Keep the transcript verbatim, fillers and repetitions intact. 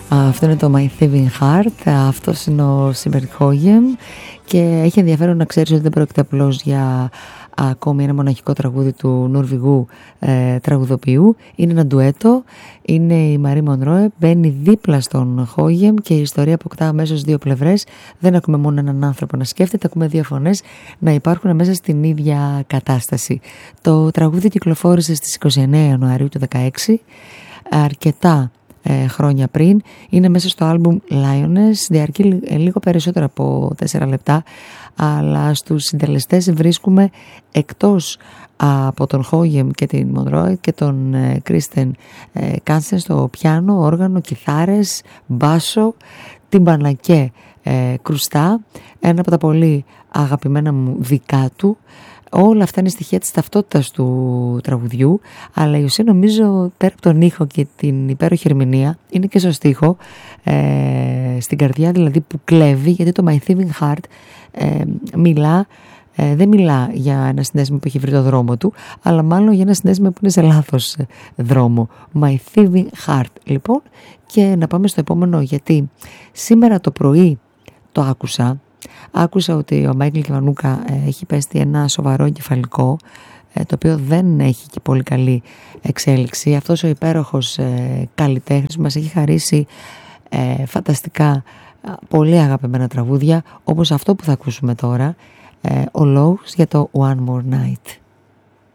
Αυτό είναι το My Thieving Heart. Αυτός είναι ο Σίμπερτ Χόγεμ και έχει ενδιαφέρον να ξέρεις ότι δεν πρόκειται απλώς για ακόμη ένα μοναχικό τραγούδι του νορβηγού ε, τραγουδοποιού. Είναι ένα ντουέτο, είναι η Μαρί Μονρόε, μπαίνει δίπλα στον Χόγεμ και η ιστορία αποκτά αμέσως δύο πλευρές. Δεν ακούμε μόνο έναν άνθρωπο να σκέφτεται, ακούμε δύο φωνές να υπάρχουν μέσα στην ίδια κατάσταση. Το τραγούδι κυκλοφόρησε στις είκοσι εννέα Ιανουαρίου του δύο χιλιάδες δεκαέξι, αρκετά ε, χρόνια πριν. Είναι μέσα στο άλμπουμ Lioness, διαρκεί λίγο περισσότερο από τέσσερα λεπτά, αλλά στους συντελεστές βρίσκουμε εκτός από τον Χόγεμ και την Μονρόε και τον Κρίστεν Κάνσεν στο πιάνο, όργανο, κιθάρες, μπάσο, τυμπανακέ, ε, κρουστά, ένα από τα πολύ αγαπημένα μου δικά του. Όλα αυτά είναι στοιχεία της ταυτότητας του τραγουδιού, αλλά η ουσία νομίζω πέρα από τον ήχο και την υπέροχη ερμηνεία είναι και στο στίχο, ε, στην καρδιά δηλαδή που κλέβει, γιατί το My Thieving Heart ε, μιλά, ε, δεν μιλά για ένα συναίσθημα που έχει βρει το δρόμο του, αλλά μάλλον για ένα συναίσθημα που είναι σε λάθος δρόμο. My Thieving Heart λοιπόν, και να πάμε στο επόμενο, γιατί σήμερα το πρωί το άκουσα. Άκουσα ότι ο Μάικλ Κιβανούκα έχει πέσει ένα σοβαρό εγκεφαλικό, το οποίο δεν έχει και πολύ καλή εξέλιξη. Αυτός ο υπέροχος καλλιτέχνης μας έχει χαρίσει φανταστικά πολύ αγαπημένα τραγούδια, όπως αυτό που θα ακούσουμε τώρα, ο Lowe's για το One More Night.